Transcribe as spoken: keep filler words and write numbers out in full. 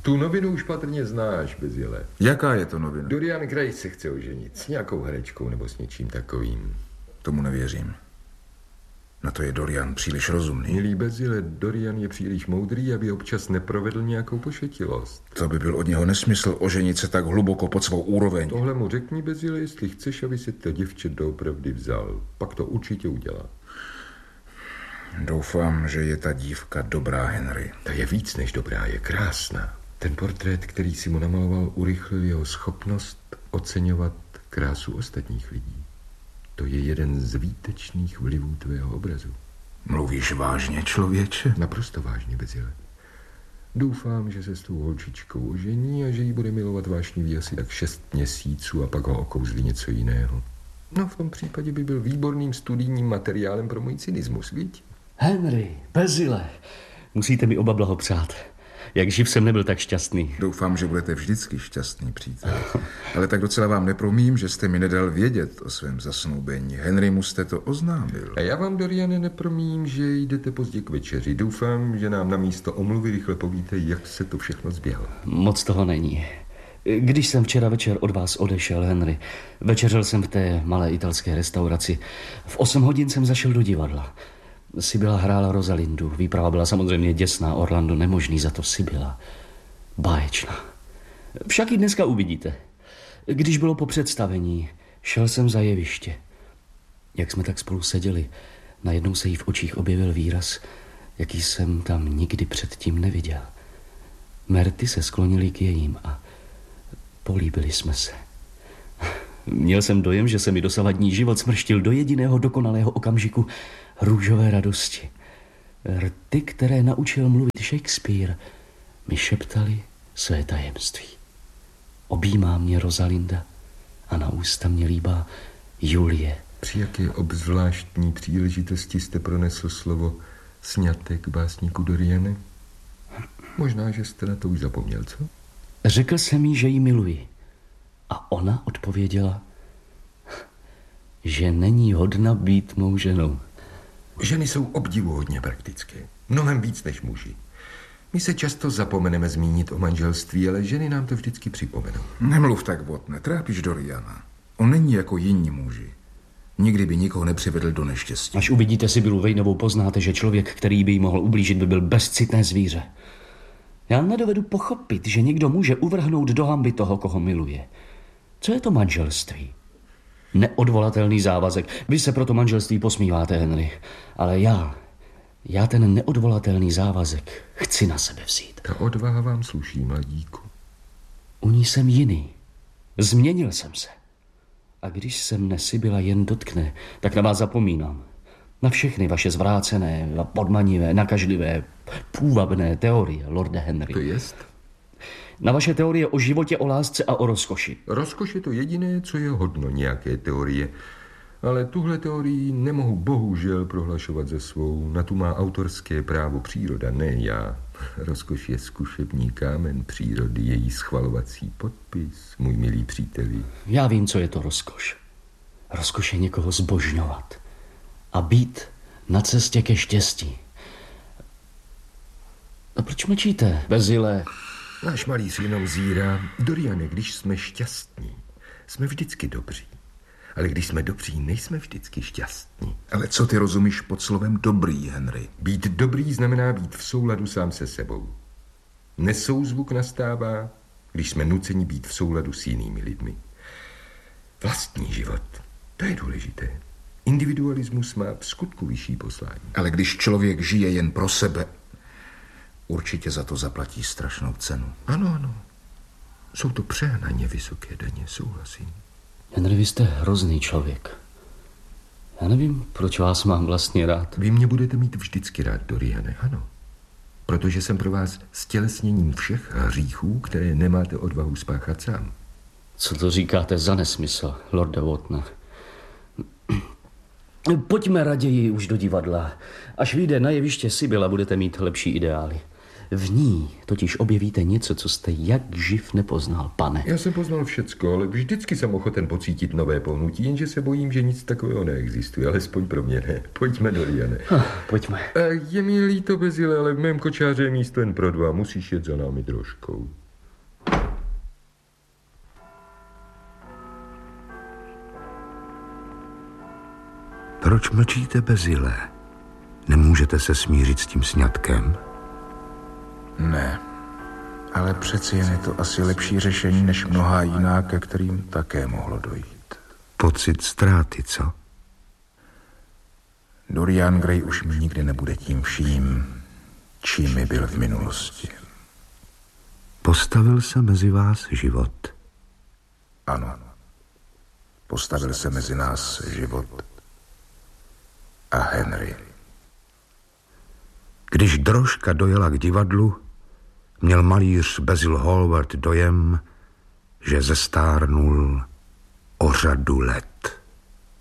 Tu novinu už patrně znáš, Bezile. Jaká je to novina? Dorian Gray se chce oženit s nějakou herečkou nebo s něčím takovým. Tomu nevěřím. Na to je Dorian příliš rozumný. Milý Bezile, Dorian je příliš moudrý, aby občas neprovedl nějakou pošetilost. To by byl od něho nesmysl oženit se tak hluboko pod svou úroveň. Tohle mu řekni, Bezile, jestli chceš, aby se to děvče doopravdy vzal. Pak to určitě udělá. Doufám, že je ta dívka dobrá, Henry. Ta je víc než dobrá, je krásná. Ten portrét, který si mu namaloval, urychlil jeho schopnost oceňovat krásu ostatních lidí. To je jeden z výtečných vlivů tvého obrazu. Mluvíš vážně, člověče? Naprosto vážně, Bezile. Doufám, že se s tou holčičkou ožení a že jí bude milovat vášnivý asi tak šest měsíců a pak ho okouzlí něco jiného. No, v tom případě by byl výborným studijním materiálem pro můj cynismus, viď? Henry, Bezile, musíte mi oba blahopřát. Jak živ jsem nebyl tak šťastný. Doufám, že budete vždycky šťastný, přítel. Ale tak docela vám nepromím, že jste mi nedal vědět o svém zasnoubení. Henrymu jste to oznámil. A já vám, Doriane, nepromím, že jdete pozdě k večeři. Doufám, že nám na místo omluvy rychle povíte, jak se to všechno zběhlo. Moc toho není. Když jsem včera večer od vás odešel, Henry, večeřel jsem v té malé italské restauraci. V osm hodin jsem zašel do divadla. Sibylla hrála Rosalindu. Výprava byla samozřejmě děsná, Orlando nemožný, za to Sibylla báječná. Však i dneska uvidíte. Když bylo po představení, šel jsem za jeviště. Jak jsme tak spolu seděli, najednou se jí v očích objevil výraz, jaký jsem tam nikdy předtím neviděl. Merty se sklonily k jejím a políbili jsme se. Měl jsem dojem, že se mi dosavadní život smrštil do jediného dokonalého okamžiku růžové radosti. Rty, které naučil mluvit Shakespeare, mi šeptali své tajemství. Objímá mě Rosalinda a na ústa mě líbá Julie. Při jaké obzvláštní příležitosti jste pronesl slovo sňatek básníku, Doriane? Možná, že jste na to už zapomněl, co? Řekl jsem jí, že ji miluji. A ona odpověděla, že není hodna být mou ženou. Ženy jsou obdivuhodně praktické. Mnohem víc než muži. My se často zapomeneme zmínit o manželství, ale ženy nám to vždycky připomenou. Nemluv tak, Botne, trápíš Doriana. On není jako jiní muži. Nikdy by nikoho nepřivedl do neštěstí. Až uvidíte Sibyllu Vejnovou, poznáte, že člověk, který by jí mohl ublížit, by byl bezcitné zvíře. Já nedovedu pochopit, že někdo může uvrhnout do hanby toho, koho miluje. Co je to manželství? Neodvolatelný závazek. Vy se pro to manželství posmíváte, Henry. Ale já, já ten neodvolatelný závazek chci na sebe vzít. Ta odvaha vám sluší, mladíku. U ní jsem jiný. Změnil jsem se. A když se mne Sibylla jen dotkne, tak na vás zapomínám. Na všechny vaše zvrácené, podmanivé, nakažlivé, půvabné teorie, lorde Henry. To jest? Na vaše teorie o životě, o lásce a o rozkoši. Rozkoš je to jediné, co je hodno nějaké teorie. Ale tuhle teorii nemohu bohužel prohlašovat za svou. Na tu má autorské právo příroda, ne já. Rozkoš je zkušební kámen přírody, její schvalovací podpis, můj milý příteli. Já vím, co je to rozkoš. Rozkoš je někoho zbožňovat a být na cestě ke štěstí. A proč mlčíte, Bezile? Náš malíř jenom zírá. Doriane, když jsme šťastní, jsme vždycky dobří. Ale když jsme dobří, nejsme vždycky šťastní. Ale co ty rozumíš pod slovem dobrý, Henry? Být dobrý znamená být v souladu sám se sebou. Nesouzvuk nastává, když jsme nuceni být v souladu s jinými lidmi. Vlastní život, to je důležité. Individualismus má v skutku vyšší poslání. Ale když člověk žije jen pro sebe, určitě za to zaplatí strašnou cenu. Ano, ano. Jsou to přehnaně vysoké daně, souhlasím. Henry, vy jste hrozný člověk. Já nevím, proč vás mám vlastně rád. Vy mě budete mít vždycky rád, Doriane, ano. Protože jsem pro vás stělesněním všech hříchů, které nemáte odvahu spáchat sám. Co to říkáte za nesmysl, lorde Wotne? Pojďme raději už do divadla. Až vyjde na jeviště Sibylla, budete mít lepší ideály. V ní totiž objevíte něco, co jste jak živ nepoznal, pane. Já jsem poznal všecko, ale vždycky jsem ochoten pocítit nové pohnutí, jenže se bojím, že nic takového neexistuje, alespoň pro mě ne. Pojďme, Doriane. Ah, pojďme. Je mi líto, Bezile, ale v mém kočáře je místo jen pro dva. Musíš jet za námi troškou. Proč mlčíte, Bezile? Nemůžete se smířit s tím sňatkem? Ne, ale přeci jen je to asi lepší řešení než mnohá jiná, ke kterým také mohlo dojít. Pocit ztráty, co? Dorian Gray už mi nikdy nebude tím vším, čím mi byl v minulosti. Postavil se mezi vás život. Ano, postavil se mezi nás život a Henry. Když Drožka dojela k divadlu, měl malíř Basil Hallward dojem, že zestárnul o řadu let.